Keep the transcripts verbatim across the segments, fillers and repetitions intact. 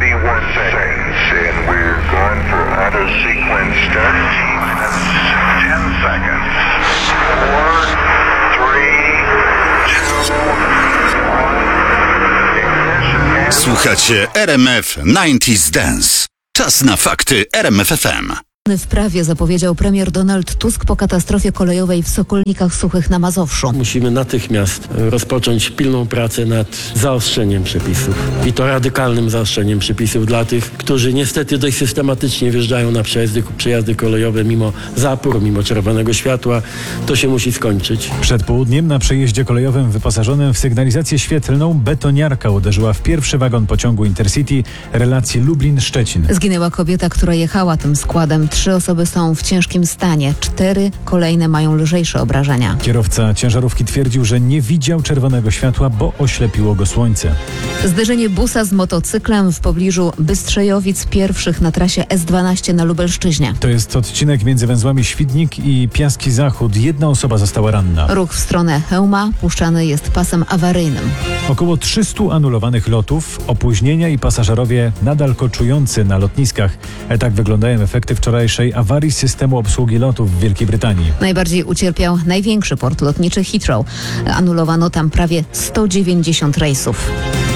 thirty-one seconds, and we're going for auto sequence start. Minus ten seconds. Four, three, two, one. Ignition. Słuchacie R M F dziewięćdziesiąt Dance. Czas na fakty R M F F M. W prawie zapowiedział premier Donald Tusk po katastrofie kolejowej w Sokolnikach Suchych na Mazowszu. Musimy natychmiast rozpocząć pilną pracę nad zaostrzeniem przepisów. I to radykalnym zaostrzeniem przepisów dla tych, którzy niestety dość systematycznie wjeżdżają na przejazdy, przejazdy kolejowe mimo zapór, mimo czerwonego światła. To się musi skończyć. Przed południem na przejeździe kolejowym wyposażonym w sygnalizację świetlną betoniarka uderzyła w pierwszy wagon pociągu Intercity relacji Lublin-Szczecin. Zginęła kobieta, która jechała tym składem. Trzy osoby są w ciężkim stanie, cztery kolejne mają lżejsze obrażenia. Kierowca ciężarówki twierdził, że nie widział czerwonego światła, bo oślepiło go słońce. Zderzenie busa z motocyklem w pobliżu Bystrzejowic pierwszych na trasie S dwanaście na Lubelszczyźnie. To jest odcinek między węzłami Świdnik i Piaski Zachód. Jedna osoba została ranna. Ruch w stronę Chełma puszczany jest pasem awaryjnym. Około trzystu anulowanych lotów, opóźnienia i pasażerowie nadal koczujący na lotniskach. Tak wyglądają efekty wczorajszej awarii systemu obsługi lotów w Wielkiej Brytanii. Najbardziej ucierpiał największy port lotniczy Heathrow. Anulowano tam prawie sto dziewięćdziesiąt rejsów.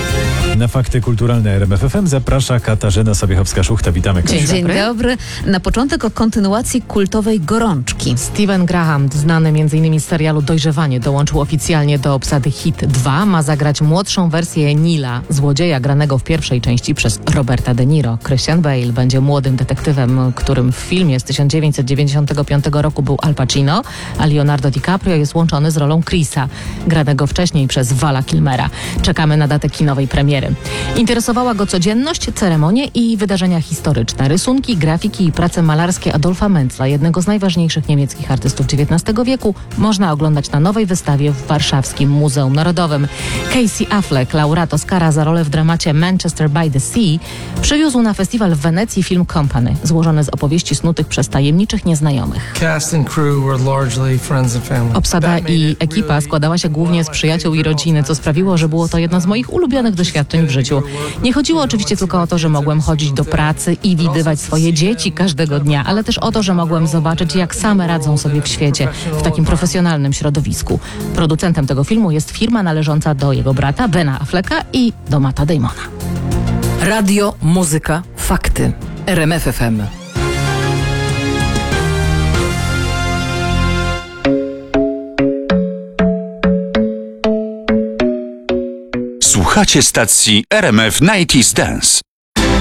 Na fakty kulturalne R M F F M zaprasza Katarzyna Sobiechowska-Szuchta. Witamy. Dzień, Dzień dobry. dobry. Na początek o kontynuacji kultowej Gorączki. Steven Graham, znany między innymi z serialu Dojrzewanie, dołączył oficjalnie do obsady Hit dwa. Ma zagrać młodszą wersję Nila, złodzieja granego w pierwszej części przez Roberta De Niro. Christian Bale będzie młodym detektywem, którym w filmie z tysiąc dziewięćset dziewięćdziesiątego piątego roku był Al Pacino, a Leonardo DiCaprio jest łączony z rolą Chrisa, granego wcześniej przez Vala Kilmera. Czekamy na datę kinowej premiery. Interesowała go codzienność, ceremonie i wydarzenia historyczne, rysunki, grafiki i prace malarskie Adolfa Mentzla, jednego z najważniejszych niemieckich artystów dziewiętnastego wieku, można oglądać na nowej wystawie w Warszawskim Muzeum Narodowym. Casey Affleck, laureat Oscara za rolę w dramacie Manchester by the Sea, przywiózł na festiwal w Wenecji film Company, złożony z opowieści snutych przez tajemniczych nieznajomych. Obsada i ekipa składała się głównie z przyjaciół i rodziny, co sprawiło, że było to jedno z moich ulubionych doświadczeń w życiu. Nie chodziło oczywiście tylko o to, że mogłem chodzić do pracy i widywać swoje dzieci każdego dnia, ale też o to, że mogłem zobaczyć, jak same radzą sobie w świecie, w takim profesjonalnym środowisku. Producentem tego filmu jest firma należąca do jego brata Bena Afflecka i do Matta Damona. Radio, muzyka, fakty. R M F F M. Słuchacie stacji R M F dziewięćdziesiąt Dance.